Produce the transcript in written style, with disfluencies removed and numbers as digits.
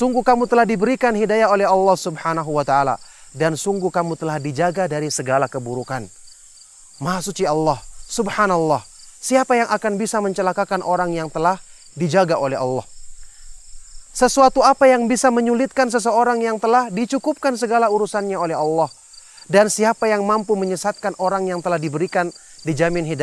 Sungguh kamu telah diberikan hidayah oleh Allah Subhanahu wa ta'ala. Dan sungguh kamu telah dijaga dari segala keburukan. Maha suci Allah, subhanallah. Siapa yang akan bisa mencelakakan orang yang telah dijaga oleh Allah? Sesuatu apa yang bisa menyulitkan seseorang yang telah dicukupkan segala urusannya oleh Allah? Dan siapa yang mampu menyesatkan orang yang telah diberikan, dijamin hidayah?